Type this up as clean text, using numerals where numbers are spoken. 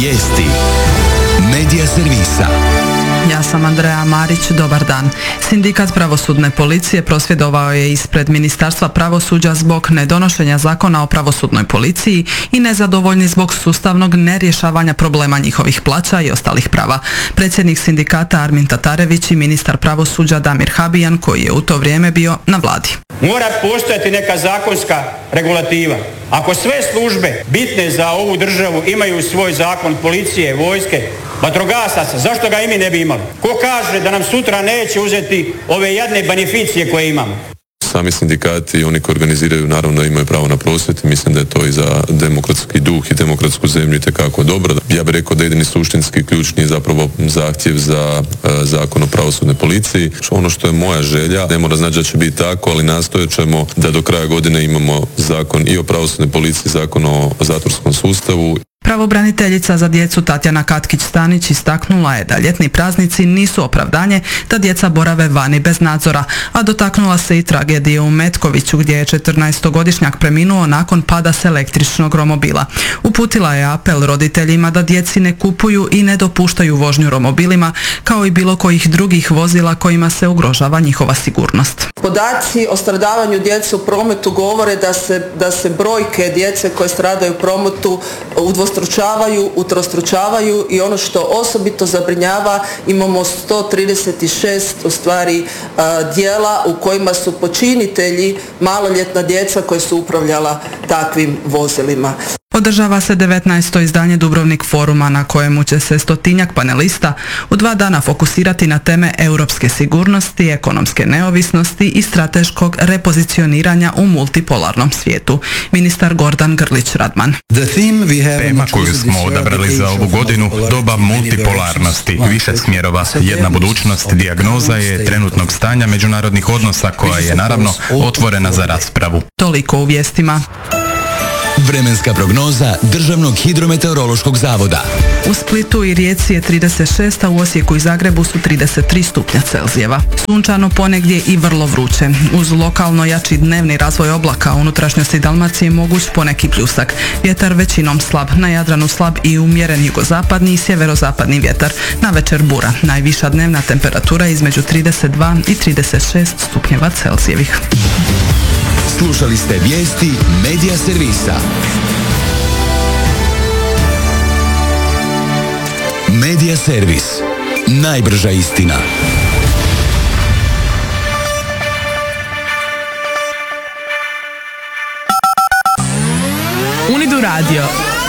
Vijesti Medija servisa. Ja sam Andreja Marić, dobar dan. Sindikat pravosudne policije prosvjedovao je ispred Ministarstva pravosuđa zbog nedonošenja zakona o pravosudnoj policiji i nezadovoljni zbog sustavnog nerješavanja problema njihovih plaća i ostalih prava. Predsjednik sindikata Armin Tatarević i ministar pravosuđa Damir Habijan, koji je u to vrijeme bio na vladi. Mora postojati neka zakonska regulativa. Ako sve službe bitne za ovu državu imaju svoj zakon policije, vojske, vatrogasaca, zašto ga i mi ne bi imali? Ko kaže da nam sutra neće uzeti ove jadne beneficije koje imamo? Sami sindikati i oni koji organiziraju naravno imaju pravo na prosvjed i mislim da je to i za demokratski duh i demokratsku zemlju itekako dobro. Ja bih rekao da jedini suštinski ključni je zapravo zahtjev za zakon o pravosudnoj policiji. Ono što je moja želja, ne mora znači da će biti tako, ali nastojat ćemo da do kraja godine imamo zakon i o pravosudnoj policiji, zakon o zatvorskom sustavu. Pravobraniteljica za djecu Tatjana Katkić-Stanić istaknula je da ljetni praznici nisu opravdanje da djeca borave vani bez nadzora, a dotaknula se i tragedije u Metkoviću gdje je 14-godišnjak preminuo nakon pada s električnog romobila. Uputila je apel roditeljima da djeci ne kupuju i ne dopuštaju vožnju romobilima, kao i bilo kojih drugih vozila kojima se ugrožava njihova sigurnost. Podaci o stradavanju djece u prometu govore da se brojke djece koje stradaju u prometu udvostručavaju, utrostručavaju i ono što osobito zabrinjava, imamo 136 u stvari djela u kojima su počinitelji maloljetna djeca koja su upravljala takvim vozilima. Održava se 19. izdanje Dubrovnik foruma na kojemu će se 100-tinjak panelista u 2 dana fokusirati na teme europske sigurnosti, ekonomske neovisnosti i strateškog repozicioniranja u multipolarnom svijetu. Ministar Gordan Grlić-Radman. Tema koju smo odabrali za ovu godinu, doba multipolarnosti, više smjerova, jedna budućnost, dijagnoza je trenutnog stanja međunarodnih odnosa koja je naravno otvorena za raspravu. Toliko u vijestima. Vremenska prognoza Državnog hidrometeorološkog zavoda. U Splitu i Rijeci je 36, a u Osijeku i Zagrebu su 33 stupnja Celzijeva. Sunčano ponegdje i vrlo vruće. Uz lokalno jači dnevni razvoj oblaka u unutrašnjosti Dalmacije moguć poneki pljusak. Vjetar većinom slab, na Jadranu slab i umjeren jugozapadni i sjeverozapadni vjetar. Navečer bura. Najviša dnevna temperatura između 32 i 36 stupnjeva Celzijevih. Slušali ste vijesti Medija servisa. Medija servis. Najbrža istina. Unidu radio.